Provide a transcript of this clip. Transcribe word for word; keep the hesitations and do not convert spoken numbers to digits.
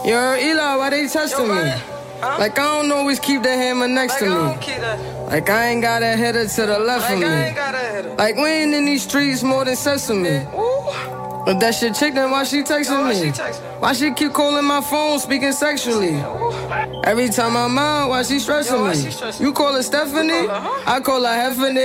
Yo, Eli, why they testing Yo, me? Huh? Like, I don't always keep the hammer next like to I me. don't keep that. Like, I ain't got a header to the left Like of I me. ain't got a header. Like, we ain't in these streets more than sesame. Ooh. But that shit chick, then why she texting Yo, why me? she texting? Why she keep calling my phone, speaking sexually? Ooh. Every time I'm out, why she stressing Yo, why me? she stressing? You call her Stephanie? You call her, huh? I call her Heffany.